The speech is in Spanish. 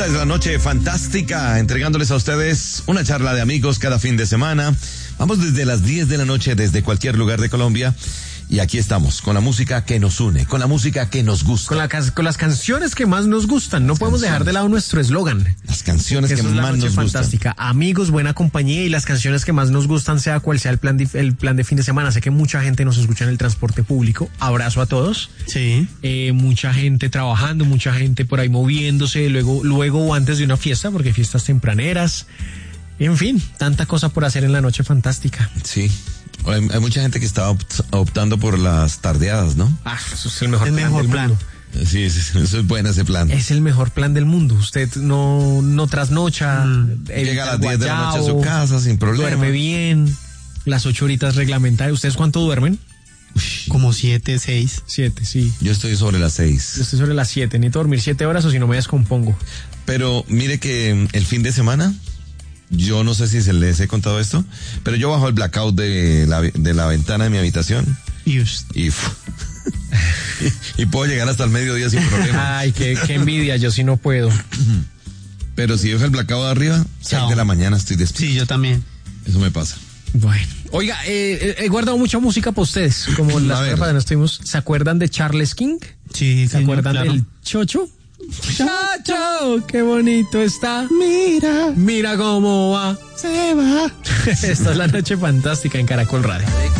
Esta es la noche fantástica, entregándoles a ustedes una charla de amigos cada fin de semana. Vamos desde las 10 de la noche, desde cualquier lugar de Colombia. Y aquí estamos, con la música que nos une, con la música que nos gusta. Con las canciones que más nos gustan. No podemos dejar de lado nuestro eslogan. Las canciones que más nos gustan. Fantástica. Amigos, buena compañía y las canciones que más nos gustan, sea cual sea el plan de fin de semana. Sé que mucha gente nos escucha en el transporte público. Abrazo a todos. Sí. Mucha gente trabajando, mucha gente por ahí moviéndose, luego o antes de una fiesta, porque hay fiestas tempraneras. En fin, tanta cosa por hacer en la noche fantástica. Sí. Hay mucha gente que está optando por las tardeadas, ¿no? Eso es el mejor plan del mundo. Sí, eso es bueno ese plan. Es el mejor plan del mundo. Usted no trasnocha. Llega a las 10 de la noche a su casa sin problema. Duerme bien. Las 8 horitas reglamentarias. ¿Ustedes cuánto duermen? Como 7, 6. 7, sí. Yo estoy sobre las 6. Yo estoy sobre las 7. Necesito dormir 7 horas o si no me descompongo. Pero mire que el fin de semana, yo no sé si se les he contado esto, pero yo bajo el blackout de la ventana de mi habitación y puedo llegar hasta el mediodía sin problema. Ay, qué envidia, yo sí no puedo. Pero si dejo el blackout arriba, 6 de la mañana estoy despierto. Sí, yo también. Eso me pasa. Bueno, oiga, he guardado mucha música para ustedes, como las semanas estuvimos. ¿Se acuerdan de Charles King? Sí, ¿Se acuerdan del Chocho? Chacho, qué bonito está. Mira cómo va. Se va. Esta es la noche fantástica en Caracol Radio.